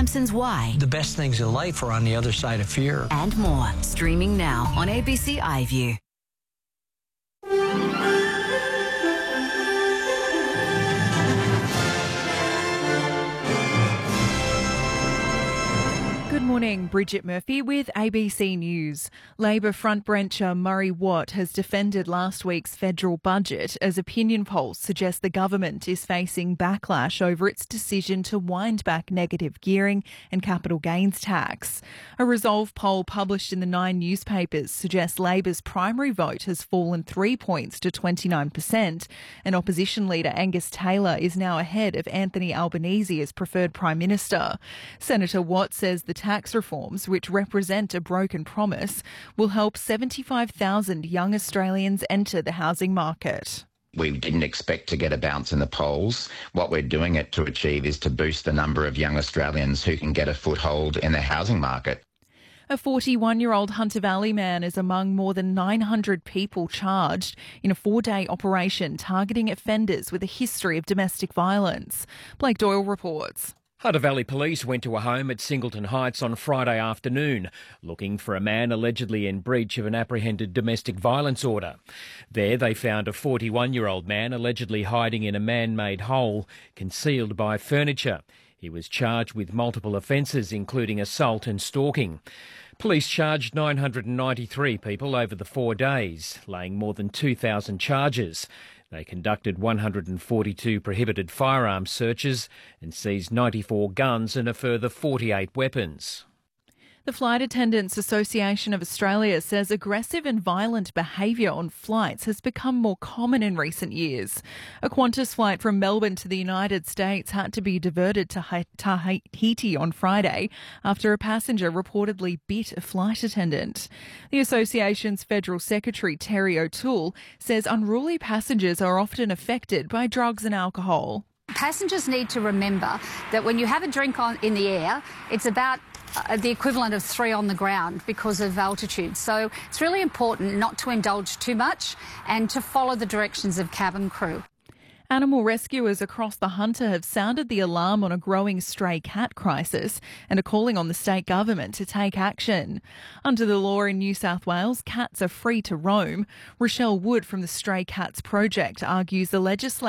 Sampson's Why. The best things in life are on the other side of fear. And more. Streaming now on ABC iView. Good morning, Bridget Murphy with ABC News. Labor frontbencher Murray Watt has defended last week's federal budget as opinion polls suggest the government is facing backlash over its decision to wind back negative gearing and capital gains tax. A Resolve poll published in the Nine newspapers suggests Labor's primary vote has fallen 3 points to 29%, and opposition leader Angus Taylor is now ahead of Anthony Albanese as preferred Prime Minister. Senator Watt says the tax reforms, which represent a broken promise, will help 75,000 young Australians enter the housing market. We didn't expect to get a bounce in the polls. What we're doing it to achieve is to boost the number of young Australians who can get a foothold in the housing market. A 41-year-old Hunter Valley man is among more than 900 people charged in a 4-day operation targeting offenders with a history of domestic violence. Blake Doyle reports. Hunter Valley Police went to a home at Singleton Heights on Friday afternoon, looking for a man allegedly in breach of an apprehended domestic violence order. There they found a 41-year-old man allegedly hiding in a man-made hole concealed by furniture. He was charged with multiple offences, including assault and stalking. Police charged 993 people over the 4 days, laying more than 2,000 charges. They conducted 142 prohibited firearms searches and seized 94 guns and a further 48 weapons. The Flight Attendants Association of Australia says aggressive and violent behaviour on flights has become more common in recent years. A Qantas flight from Melbourne to the United States had to be diverted to Tahiti on Friday after a passenger reportedly bit a flight attendant. The association's Federal Secretary Terry O'Toole says unruly passengers are often affected by drugs and alcohol. Passengers need to remember that when you have a drink in the air, it's about the equivalent of 3 on the ground because of altitude. So it's really important not to indulge too much and to follow the directions of cabin crew. Animal rescuers across the Hunter have sounded the alarm on a growing stray cat crisis and are calling on the state government to take action. Under the law in New South Wales, cats are free to roam. Rochelle Wood from the Stray Cats Project argues the legislation